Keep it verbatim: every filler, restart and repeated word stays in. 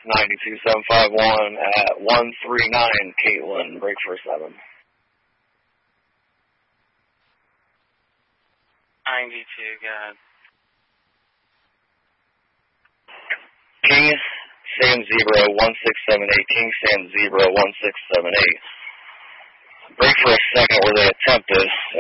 ninety-two seven five one at one three nine, Caitlin, break for seven. ninety-two, God. King Sam Zebra one six seven eight, King Sam Zebra one six seven eight. Break for a second where they attempted.